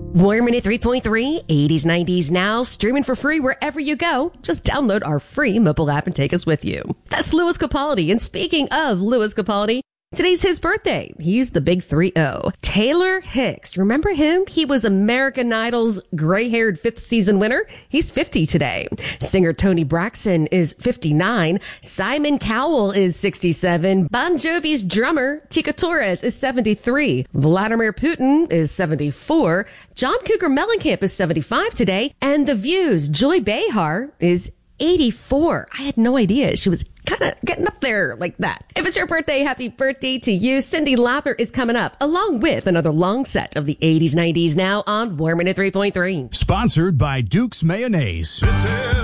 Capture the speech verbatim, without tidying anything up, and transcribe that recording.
Warm Minute three point three, eighties, nineties now, streaming for free wherever you go. Just download our free mobile app and take us with you. That's Louis Capaldi. And speaking of Louis Capaldi, today's his birthday. He's the big three oh. Taylor Hicks. Remember him? He was American Idol's gray-haired fifth season winner. He's fifty today. Singer Toni Braxton is fifty-nine. Simon Cowell is sixty-seven. Bon Jovi's drummer Tika Torres is seventy-three. Vladimir Putin is seventy-four. John Cougar Mellencamp is seventy-five today. And The View's Joy Behar is eighty-four. I had no idea she was kind of getting up there like that. If it's your birthday, happy birthday to you. Cyndi Lauper is coming up, along with another long set of the eighties, nineties now on Warm Minute three point three. Sponsored by Duke's Mayonnaise.